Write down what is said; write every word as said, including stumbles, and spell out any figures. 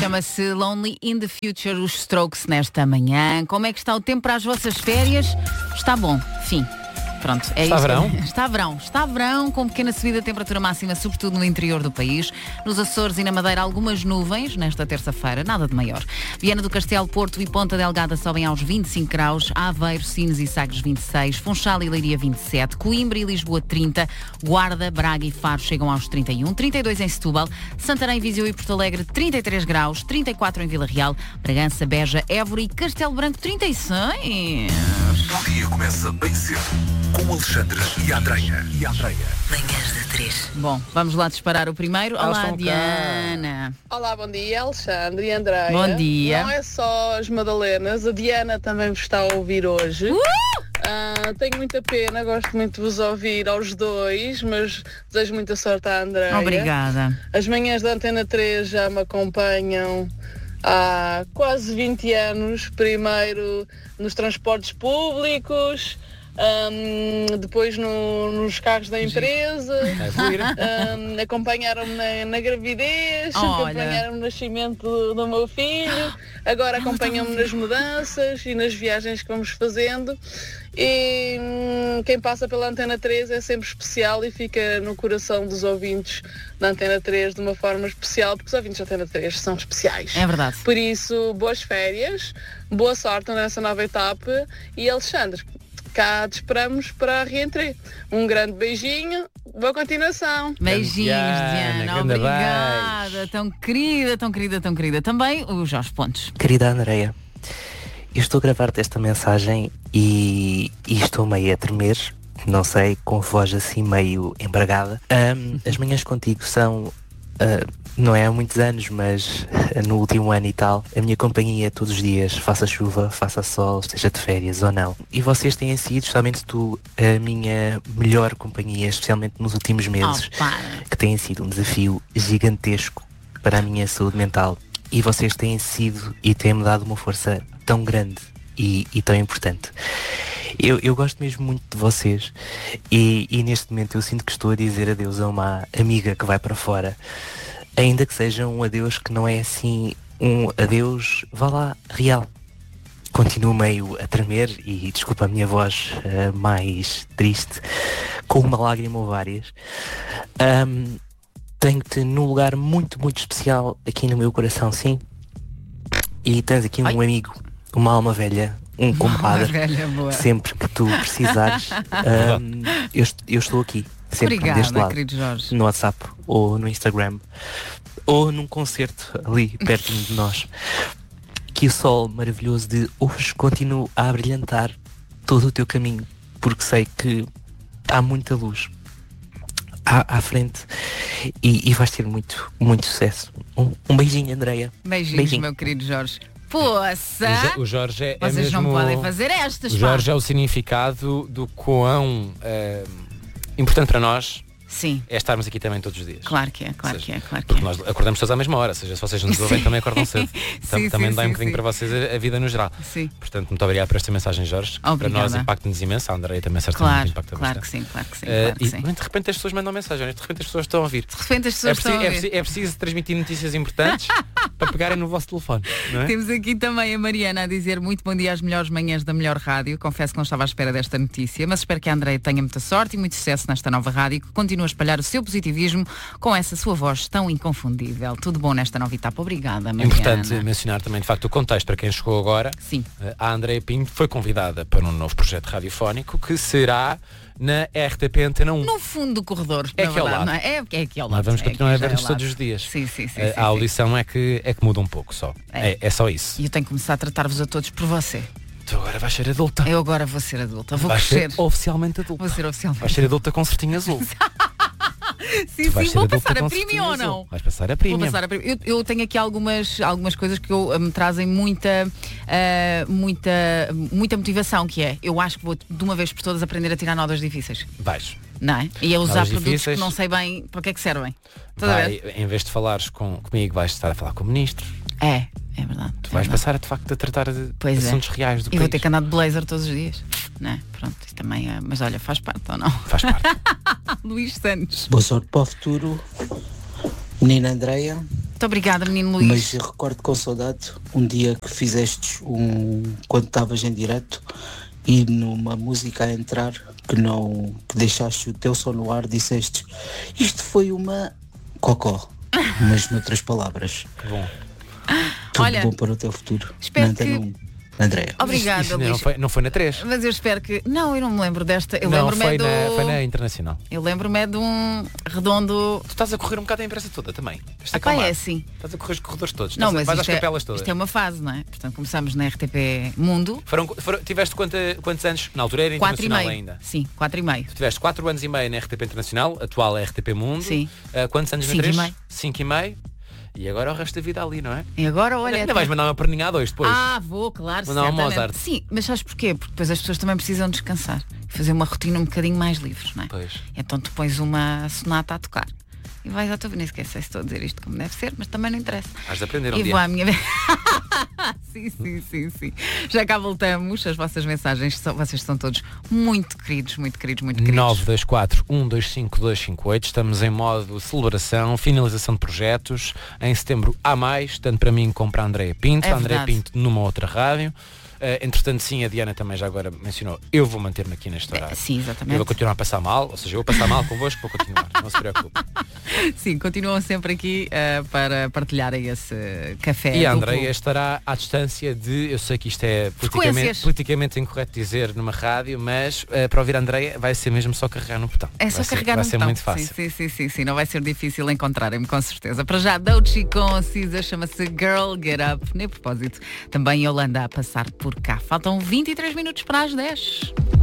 chama-se Lonely in the Future, os Strokes nesta manhã. Como é que está o tempo para as vossas férias? Está bom, fim. Pronto, é está isso. Verão? Está verão, está verão, com pequena subida de temperatura máxima, sobretudo no interior do país. Nos Açores e na Madeira, algumas nuvens nesta terça-feira, nada de maior. Viana do Castelo, Porto e Ponta Delgada sobem aos vinte e cinco graus, Aveiro, Sines e Sagres vinte e seis, Funchal e Leiria vinte e sete, Coimbra e Lisboa trinta, Guarda, Braga e Faro chegam aos trinta e um, trinta e dois em Setúbal, Santarém, Viseu e Porto Alegre trinta e três graus, trinta e quatro em Vila Real, Bragança, Beja, Évora e Castelo Branco trinta e seis. O dia começa bem cedo com o Alexandre e a Andreia. E a Andreia. Manhãs da três. Bom, vamos lá disparar o primeiro. Elas Olá, estão Diana. Olá, bom dia, Alexandre e Andreia. Bom dia. Não é só as Madalenas, a Diana também vos está a ouvir hoje. Uh! Ah, tenho muita pena, gosto muito de vos ouvir aos dois, mas desejo muita sorte à Andreia. Obrigada. As manhãs da Antena três já me acompanham há quase vinte anos, primeiro nos transportes públicos, Um, depois no, nos carros da empresa, um, acompanharam-me na, na gravidez, Olha. acompanharam-me no nascimento do, do meu filho, agora acompanham-me nas mudanças e nas viagens que vamos fazendo. E hum, quem passa pela Antena três é sempre especial e fica no coração dos ouvintes da Antena três de uma forma especial, porque os ouvintes da Antena três são especiais. É verdade. Por isso, boas férias, boa sorte nessa nova etapa e Alexandre, cá te esperamos para a reentrée. Um grande beijinho, boa continuação. Beijinhos, Diana, Diana. grande Obrigada. beijo. Tão querida, tão querida, tão querida. Também o Jorge Pontes. Querida Andreia, eu estou a gravar-te esta mensagem e, e estou meio a tremer, não sei, com a voz assim meio embargada. Um, as manhãs contigo são, uh, não é há muitos anos, mas uh, no último ano e tal, a minha companhia todos os dias, faça chuva, faça sol, esteja de férias ou não. E vocês têm sido, especialmente tu, a minha melhor companhia, especialmente nos últimos meses, Oh, para. que tem sido um desafio gigantesco para a minha saúde mental. E vocês têm sido e têm-me dado uma força tão grande e, e tão importante. Eu, eu gosto mesmo muito de vocês e, e neste momento eu sinto que estou a dizer adeus a uma amiga que vai para fora, ainda que seja um adeus que não é assim um adeus, vá lá, real. Continuo meio a tremer e desculpa a minha voz uh, mais triste, com uma lágrima ou várias. Um, Tenho-te num lugar muito, muito especial aqui no meu coração, sim. E tens aqui um Ai. amigo, uma alma velha, um compadre. velha, boa. Sempre que tu precisares, um, eu, est- eu estou aqui, sempre Obrigada, deste lado. querido Jorge. No WhatsApp, ou no Instagram, ou num concerto ali perto de nós. Que o sol maravilhoso de hoje continue a brilhantar todo o teu caminho, porque sei que há muita luz à, à frente e, e vais ter muito, muito sucesso. Um, um beijinho, Andreia. Beijinhos, Beijinho. meu querido Jorge. Poça! O Jo- O Jorge é, é Vocês mesmo... não podem fazer estas, O pá. Jorge é o significado do quão eh, importante para nós Sim, é estarmos aqui também todos os dias. claro que é, claro Ou que seja, é, claro que Porque é. nós acordamos todos à mesma hora, ou seja, se vocês nos ouvem também acordam cedo. Tam- Sim, também sim, dá sim, um bocadinho sim. para vocês a, a vida no geral. Sim. Portanto, muito obrigado por esta mensagem, Jorge. Para Obrigada. nós impacta-nos imenso, a Andreia também certamente Claro, impacta claro que bastante. sim, claro que sim, Eh, claro que e sim. de repente as pessoas mandam mensagem, de repente as pessoas estão a ouvir. De repente as É pessoas estão preciso, a é, ver. preciso, é preciso transmitir notícias importantes para pegarem no vosso telefone, não é? Temos aqui também a Mariana a dizer muito bom dia às melhores manhãs da melhor rádio. Confesso que não estava à espera desta notícia, mas espero que a Andreia tenha muita sorte e muito sucesso nesta nova rádio e que continue a espalhar o seu positivismo com essa sua voz tão inconfundível. Tudo bom nesta nova etapa. Obrigada, Mariana. Importante mencionar também, de facto, o contexto para quem chegou agora. Sim. Eh, A Andreia Pinto foi convidada para um novo projeto radiofónico que será na R T P Antena um. No fundo do corredor, É na aqui ao verdade, lado. não é? É, é aqui ao Nós lado. vamos é continuar a aqui já ver-nos ao lado. todos os dias. Sim, sim, sim. Eh, sim, a sim. audição é que, é que muda um pouco só. É. É, é só isso. E eu tenho que começar a tratar-vos a todos por você. Tu agora vais ser adulta. Eu agora vou ser adulta, vou Vais crescer. ser oficialmente adulta. Vou ser oficialmente. Vais ser adulta com certinho azul. Sim, Tu vais sim, ser vou adulta passar a com premium certinho ou azul. não? Vais passar a Vou premium. passar a prim- eu, eu tenho aqui algumas, algumas coisas que eu, eh, me trazem muita, eh, muita, muita motivação, que é, eu acho que vou de uma vez por todas aprender a tirar notas difíceis, Vais. não é? E a usar Notas produtos difíceis. que não sei bem para que é que servem. Estás a ver? Vai, em vez de falares com, comigo, vais estar a falar com o ministro. É, é verdade. Tu é vais verdade. passar a, de facto a tratar de Pois é. assuntos reais do E país. vou ter que andar de blazer todos os dias, não é? Pronto, isso também é, mas olha, faz parte ou não? Faz parte. Luís Santos. Boa sorte para o futuro, menina Andreia. Muito obrigada, menino Luís. Mas eu recordo com saudade um dia que fizestes um. Quando estavas em direto e numa música a entrar que não. Que deixaste o teu som no ar, disseste isto foi uma cocó. Mas noutras palavras. Que bom. Tudo Olha, bom para o teu futuro. espero Não, que- não, Andréia. Obrigada, Isso Luís. não foi, não foi na três? Mas eu espero que. Não, eu não me lembro desta. Eu Não, lembro-me foi, é do. na, foi na Internacional. Eu lembro-me é de um redondo. Tu estás a correr um bocado a imprensa toda também. Isto Ah, pá, calmar. é assim. Estás a correr os corredores todos. Não, Estás a- mas vais isto às é, capelas todas. isto é uma fase, não é? Portanto, começamos na R T P Mundo. Foram, foram, tiveste quanta, quantos anos? Na altura era Quatro e internacional meio. ainda. Sim, quatro e meio. Tu tiveste quatro anos e meio na R T P Internacional, atual é R T P Mundo. Sim. Ah, quantos anos na Cinco e três? meio. Cinco e meio. E agora o resto da vida ali, não é? E agora, olha. ainda até- vais mandar uma perninha a dois depois. Ah, vou, claro. Mandar um certamente. Mozart. Sim, mas sabes porquê? Porque depois as pessoas também precisam descansar. Fazer uma rotina um bocadinho mais livre, não é? Pois. Então tu pões uma sonata a tocar. E vais à tua vida. Nem sequer sei se estou a dizer isto como deve ser, mas também não interessa. Has de aprender um E dia. vou à minha vez. Sim, sim, sim, sim. Já cá voltamos. As vossas mensagens, são, vocês são todos muito queridos, muito queridos, muito queridos. nove dois quatro um dois cinco dois cinco oito. Estamos em modo celebração, finalização de projetos. Em setembro há mais, tanto para mim como para a Andréia Pinto. É a Andréia verdade. Pinto numa outra rádio. Uh, entretanto, sim, a Diana também já agora mencionou. Eu vou manter-me aqui neste horário. É, sim, Eu exatamente. vou continuar a passar mal, ou seja, eu vou passar mal convosco, vou continuar, não se preocupe. Sim, continuam sempre aqui uh, para partilharem esse café. E a duplo. Andreia estará à distância de, eu sei que isto é politicamente, Frequências. politicamente incorreto dizer numa rádio, mas uh, para ouvir a Andreia vai ser mesmo só carregar no botão. É só vai ser, carregar vai no ser botão. muito fácil. Sim, sim, sim, sim, sim. Não vai ser difícil encontrarem-me, com certeza. Para já, Doechii com a Cisa, chama-se Girl Get Up. Nem propósito, também Yolanda a passar por cá. Faltam vinte e três minutos para as dez.